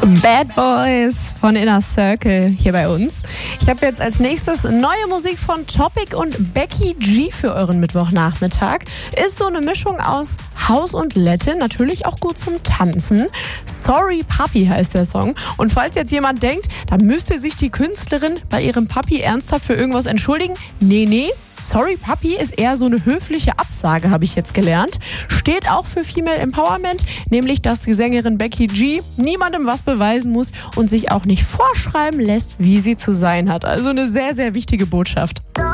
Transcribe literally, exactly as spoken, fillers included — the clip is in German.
Bad Boys von Inner Circle hier bei uns. Ich habe jetzt als nächstes neue Musik von Topic und Becky G für euren Mittwochnachmittag. Ist so eine Mischung aus House und Latin, natürlich auch gut zum Tanzen. Sorry Papi heißt der Song. Und falls jetzt jemand denkt, da müsste sich die Künstlerin bei ihrem Papi ernsthaft für irgendwas entschuldigen. Nee, nee. Sorry Papi ist eher so eine höfliche Absage, habe ich jetzt gelernt. Steht auch für Female Empowerment, nämlich dass die Sängerin Becky G niemandem was beweisen muss und sich auch nicht vorschreiben lässt, wie sie zu sein hat. Also eine sehr, sehr wichtige Botschaft.